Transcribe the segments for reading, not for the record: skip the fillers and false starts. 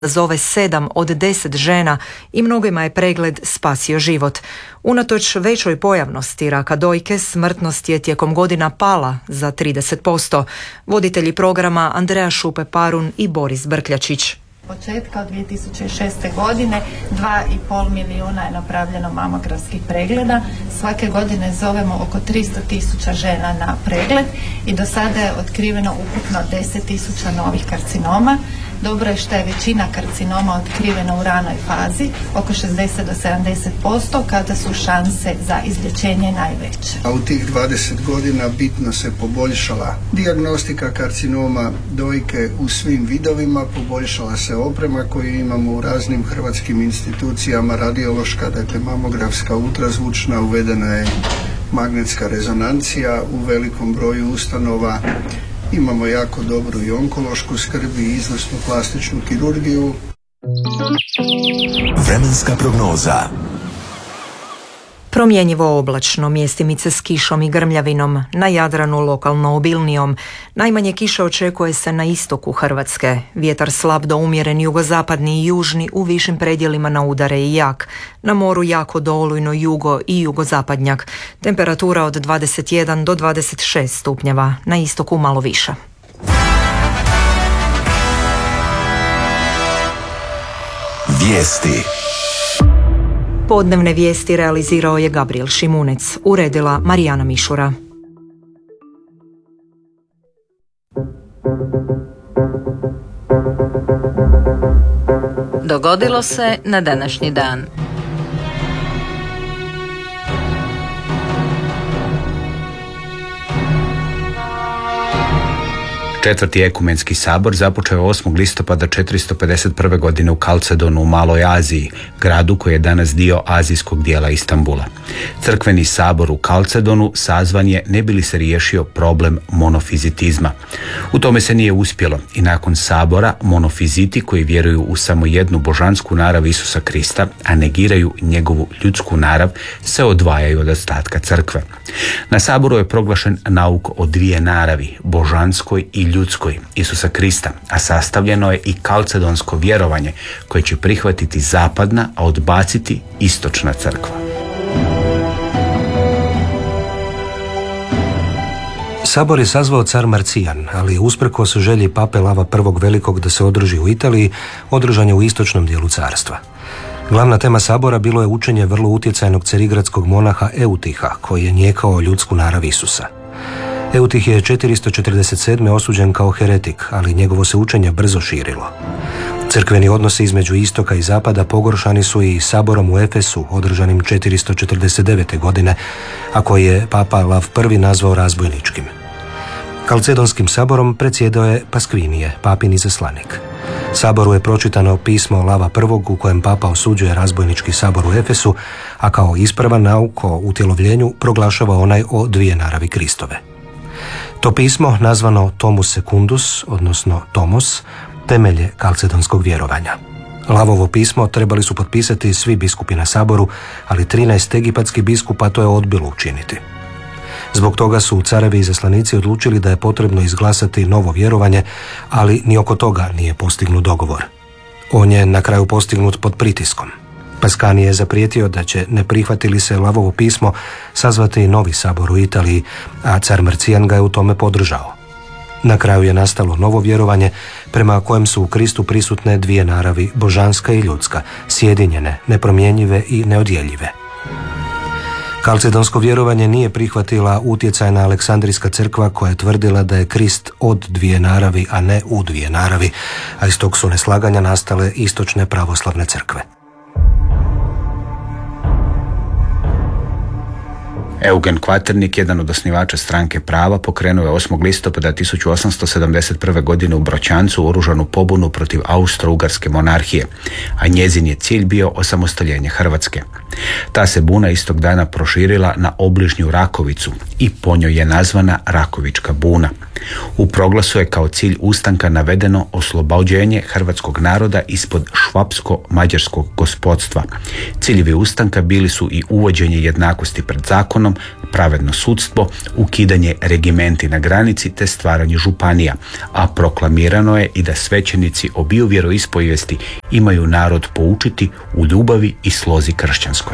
zove 7 od 10 žena i mnogima je pregled spasio život. Unatoč većoj pojavnosti raka dojke, smrtnost je tijekom godina pala za 30%. Voditelji programa Andreja Šupe-Parun i Boris Brkljačić. Početka od 2006. godine 2,5 milijuna je napravljeno mamografskih pregleda. Svake godine zovemo oko 300.000 žena na pregled i do sada je otkriveno ukupno 10.000 novih karcinoma. Dobro je što je većina karcinoma otkrivena u ranoj fazi, oko 60 do 70%, kada su šanse za izlječenje najveće. A u tih 20 godina bitno se poboljšala dijagnostika karcinoma dojke u svim vidovima, poboljšala se oprema koju imamo u raznim hrvatskim institucijama, radiološka, dakle mamografska, ultrazvučna, uvedena je magnetska rezonancija u velikom broju ustanova. Imamo jako dobru i onkološku skrb i izvrsnu plastičnu kirurgiju. Vremenska prognoza. Promjenjivo oblačno, mjestimice s kišom i grmljavinom, na Jadranu lokalno obilnijom. Najmanje kiše očekuje se na istoku Hrvatske. Vjetar slab do umjeren jugozapadni i južni, u višim predjelima na udare i jak. Na moru jako do olujno jugo i jugozapadnjak. Temperatura od 21 do 26 stupnjeva, na istoku malo viša. Vijesti. Podnevne vijesti realizirao je Gabriel Šimunec, uredila Marijana Mišura. Dogodilo se na današnji dan. Četvrti ekumenski sabor započeo je 8. listopada 451. godine u Kalcedonu u Maloj Aziji, gradu koji je danas dio azijskog dijela Istambula. Crkveni sabor u Kalcedonu sazvan je ne bi li se riješio problem monofizitizma. U tome se nije uspjelo i nakon sabora monofiziti koji vjeruju u samo jednu božansku narav Isusa Krista, a negiraju njegovu ljudsku narav, se odvajaju od ostatka crkve. Na saboru je proglašen nauk o dvije naravi, božanskoj i ljudskoj, Isusa Krista, a sastavljeno je i kalcedonsko vjerovanje koje će prihvatiti zapadna, a odbaciti istočna crkva. Sabor je sazvao car Marcijan, ali usprkos želji pape Lava I. Velikog da se održi u Italiji, održan je u istočnom dijelu carstva. Glavna tema sabora bilo je učenje vrlo utjecajnog cerigradskog monaha Eutiha, koji je nijekao ljudsku narav Isusa. Eutih je 447. osuđen kao heretik, ali njegovo se učenje brzo širilo. Crkveni odnosi između istoka i zapada pogoršani su i saborom u Efesu, održanim 449. godine, a koji je papa Lav I. nazvao razbojničkim. Kalcedonskim saborom predsjedao je Paskvinije, papin izaslanik. Saboru je pročitano pismo Lava I. u kojem papa osuđuje razbojnički sabor u Efesu, a kao ispravan nauk o utjelovljenju proglašava onaj o dvije naravi Kristove. To pismo, nazvano Tomus Secundus, odnosno Tomos, temelje kalcedonskog vjerovanja. Lavovo pismo trebali su potpisati svi biskupi na saboru, ali 13 egipatskih biskupa to je odbilo učiniti. Zbog toga su carevi izaslanici odlučili da je potrebno izglasati novo vjerovanje, ali ni oko toga nije postignut dogovor. On je na kraju postignut pod pritiskom. Paskani je zaprijetio da će, ne prihvati li se Lavovo pismo, sazvati novi sabor u Italiji, a car Marcijan ga je u tome podržao. Na kraju je nastalo novo vjerovanje prema kojem su u Kristu prisutne dvije naravi, božanska i ljudska, sjedinjene, nepromjenjive i neodjeljive. Kalcedonsko vjerovanje nije prihvatila utjecajna Aleksandrijska crkva koja je tvrdila da je Krist od dvije naravi, a ne u dvije naravi, a iz tog su neslaganja nastale istočne pravoslavne crkve. Eugen Kvaternik, jedan od osnivača stranke Prava, pokrenuo je 8. listopada 1871. godine u Broćancu oružanu pobunu protiv Austro-Ugarske monarhije, a njezin je cilj bio osamostaljenje Hrvatske. Ta se buna istog dana proširila na obližnju Rakovicu i po njoj je nazvana Rakovička buna. U proglasu je kao cilj ustanka navedeno oslobođenje hrvatskog naroda ispod švapsko-mađarskog gospodstva. Ciljevi ustanka bili su i uvođenje jednakosti pred zakonom, pravedno sudstvo, ukidanje regimenti na granici te stvaranje županija, a proklamirano je i da svećenici obiju vjeroispovijesti imaju narod poučiti u ljubavi i slozi kršćanskoj.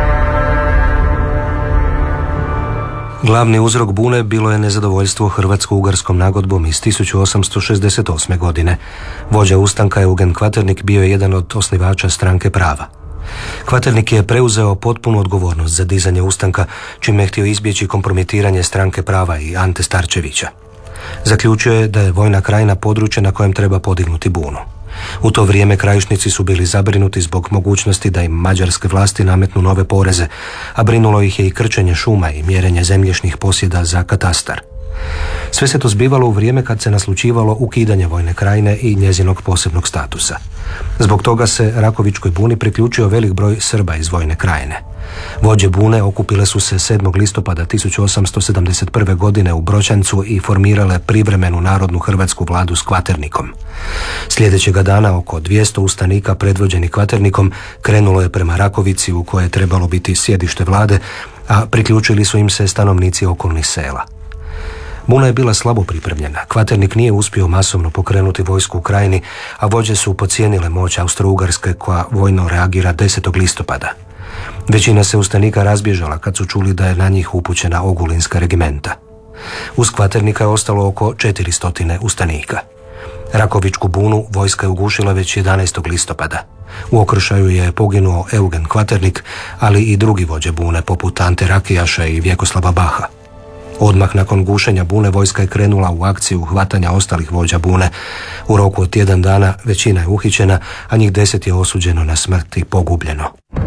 Glavni uzrok bune bilo je nezadovoljstvo hrvatsko-ugarskom nagodbom iz 1868. godine. Vođa ustanka Eugen Kvaternik bio je jedan od osnivača Stranke prava. Kvaternik je preuzeo potpunu odgovornost za dizanje ustanka, čime je htio izbjeći kompromitiranje Stranke prava i Ante Starčevića. Zaključio je da je Vojna krajina područje na kojem treba podignuti bunu. U to vrijeme krajišnici su bili zabrinuti zbog mogućnosti da im mađarske vlasti nametnu nove poreze, a brinulo ih je i krčenje šuma i mjerenje zemljišnih posjeda za katastar. Sve se to zbivalo u vrijeme kad se naslućivalo ukidanje Vojne krajine i njezinog posebnog statusa. Zbog toga se Rakovičkoj buni priključio velik broj Srba iz Vojne krajine. Vođe bune okupile su se 7. listopada 1871. godine u Broćancu i formirale privremenu narodnu hrvatsku vladu s Kvaternikom. Sljedećega dana oko 200 ustanika predvođeni Kvaternikom krenulo je prema Rakovici u koje je trebalo biti sjedište vlade, a priključili su im se stanovnici okolnih sela. Buna je bila slabo pripremljena. Kvaternik nije uspio masovno pokrenuti vojsku u krajini, a vođe su podcijenile moć Austro-Ugarske koja vojno reagira 10. listopada. Većina se ustanika razbježala kad su čuli da je na njih upućena Ogulinska regimenta. Uz Kvaternika je ostalo oko 400 ustanika. Rakovičku bunu vojska je ugušila već 11. listopada. U okršaju je poginuo Eugen Kvaternik, ali i drugi vođe bune poput Ante Rakijaša i Vjekoslava Baha. Odmah nakon gušenja bune vojska je krenula u akciju hvatanja ostalih vođa bune. U roku od tjedan dana većina je uhićena, a njih 10 je osuđeno na smrt i pogubljeno.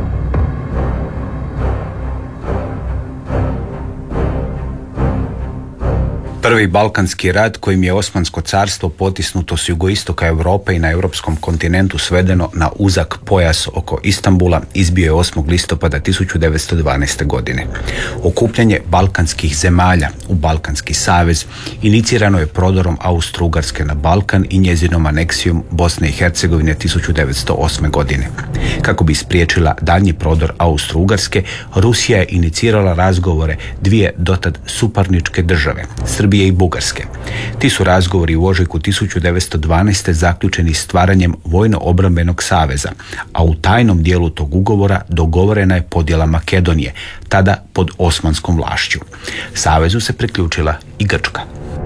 Prvi Balkanski rat kojim je Osmansko carstvo potisnuto s jugoistoka Europe i na europskom kontinentu svedeno na uzak pojas oko Istambula izbio je 8. listopada 1912. godine. Okupljanje balkanskih zemalja u Balkanski savez inicirano je prodorom Austro-Ugarske na Balkan i njezinom aneksijom Bosne i Hercegovine 1908. godine. Kako bi spriječila daljnji prodor Austro-Ugarske, Rusija je inicirala razgovore dvije dotad suparničke države, Srbije i Bugarske. Ti su razgovori u ožujku 1912. zaključeni stvaranjem Vojno-obrambenog saveza, a u tajnom dijelu tog ugovora dogovorena je podjela Makedonije, tada pod osmanskom vlašću. Savezu se priključila i Grčka.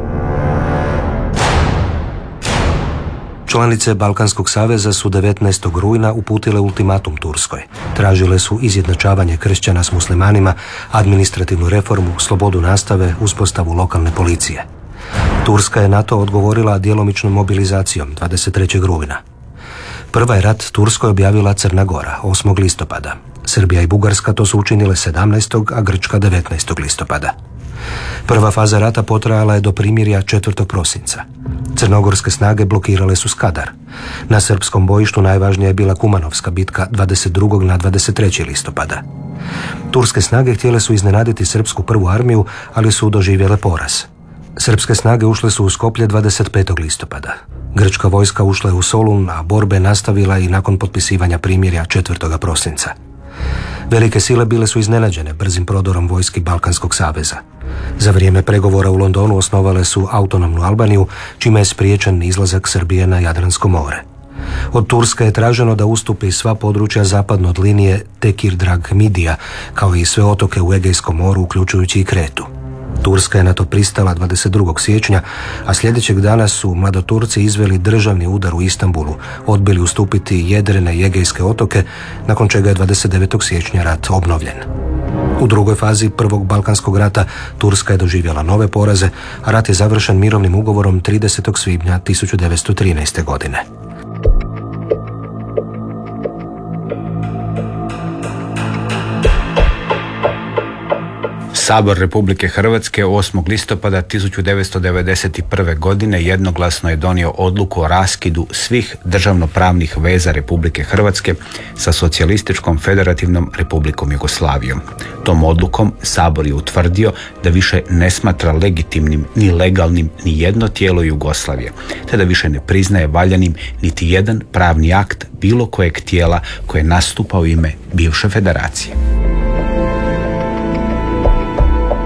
Članice Balkanskog saveza su 19. rujna uputile ultimatum Turskoj. Tražile su izjednačavanje kršćana s muslimanima, administrativnu reformu, slobodu nastave, uspostavu lokalne policije. Turska je na to odgovorila djelomičnom mobilizacijom 23. rujna. Prva je rat Turskoj objavila Crna Gora 8. listopada. Srbija i Bugarska to su učinile 17. a Grčka 19. listopada. Prva faza rata potrajala je do primirja 4. prosinca. Crnogorske snage blokirale su Skadar. Na srpskom bojištu najvažnija je bila Kumanovska bitka 22. na 23. listopada. Turske snage htjele su iznenaditi srpsku prvu armiju, ali su doživjele poraz. Srpske snage ušle su u Skoplje 25. listopada. Grčka vojska ušla je u Solun, a borbe nastavila i nakon potpisivanja primirja 4. prosinca. Velike sile bile su iznenađene brzim prodorom vojski Balkanskog saveza. Za vrijeme pregovora u Londonu osnovale su autonomnu Albaniju, čime je spriječen izlazak Srbije na Jadransko more. Od Turske je traženo da ustupi sva područja zapadno od linije Tekir-Drag-Midija, kao i sve otoke u Egejskom moru, uključujući i Kretu. Turska je na to pristala 22. siječnja, a sljedećeg dana su mladoturci izveli državni udar u Istanbulu, odbili ustupiti Jedrene i Egejske otoke, nakon čega je 29. siječnja rat obnovljen. U drugoj fazi Prvog Balkanskog rata Turska je doživjela nove poraze, a rat je završen mirovnim ugovorom 30. svibnja 1913. godine. Sabor Republike Hrvatske 8. listopada 1991. godine jednoglasno je donio odluku o raskidu svih državnopravnih veza Republike Hrvatske sa Socijalističkom federativnom Republikom Jugoslavijom. Tom odlukom Sabor je utvrdio da više ne smatra legitimnim ni legalnim ni jedno tijelo Jugoslavije, te da više ne priznaje valjanim niti jedan pravni akt bilo kojeg tijela koje nastupa u ime bivše federacije.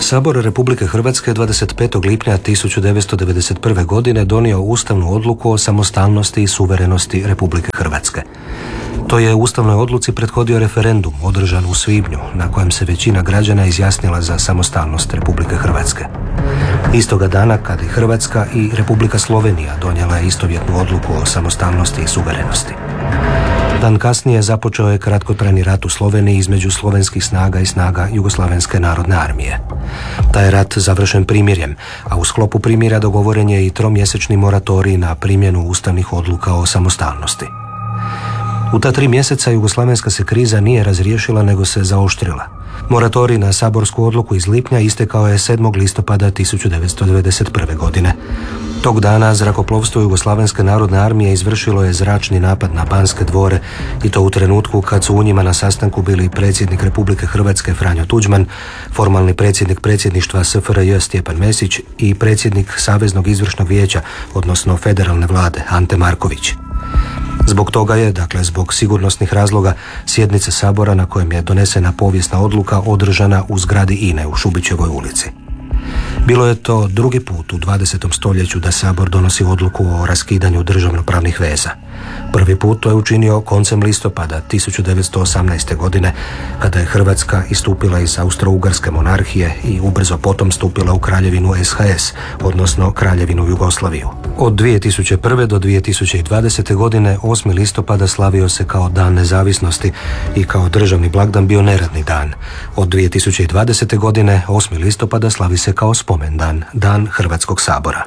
Sabor Republike Hrvatske 25. lipnja 1991. godine donio ustavnu odluku o samostalnosti i suverenosti Republike Hrvatske. To je ustavnoj odluci prethodio referendum održan u svibnju, na kojem se većina građana izjasnila za samostalnost Republike Hrvatske. Istoga dana kada i Hrvatska i Republika Slovenija donijela je istovjetnu odluku o samostalnosti i suverenosti. Dan kasnije započeo je kratkotrajni rat u Sloveniji između slovenskih snaga i snaga Jugoslavenske narodne armije. Taj je rat završen primirjem, a u sklopu primirja dogovoren je i tromjesečni moratorij na primjenu ustavnih odluka o samostalnosti. U ta 3 mjeseca jugoslavenska se kriza nije razriješila nego se zaoštrila. Moratorij na saborsku odluku iz lipnja istekao je 7. listopada 1991. godine. Tog dana zrakoplovstvo Jugoslavenske narodne armije izvršilo je zračni napad na Banske dvore i to u trenutku kad su u njima na sastanku bili predsjednik Republike Hrvatske Franjo Tuđman, formalni predsjednik predsjedništva SFRJ Stjepan Mesić i predsjednik Saveznog izvršnog vijeća, odnosno federalne vlade Ante Marković. Zbog toga je, zbog sigurnosnih razloga, sjednica Sabora na kojem je donesena povijesna odluka održana u zgradi INE u Šubićevoj ulici. Bilo je to drugi put u 20. stoljeću da Sabor donosi odluku o raskidanju državnopravnih veza. Prvi put to je učinio koncem listopada 1918. godine, kada je Hrvatska istupila iz Austro-Ugarske monarhije i ubrzo potom stupila u Kraljevinu SHS, odnosno Kraljevinu Jugoslaviju. Od 2001. do 2020. godine 8. listopada slavio se kao Dan nezavisnosti i kao državni blagdan bio neradni dan. Od 2020. godine 8. listopada slavi se kao spomendan, Dan Hrvatskog sabora.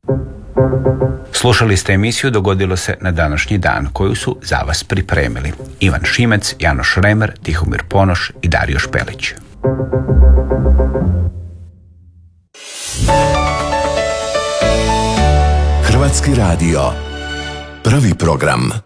Slušali ste emisiju Dogodilo se na današnji dan, koju su za vas pripremili Ivan Šimec, Janoš Remer, Tihomir Ponoš i Dario Špelić. Hrvatski radio. Prvi program.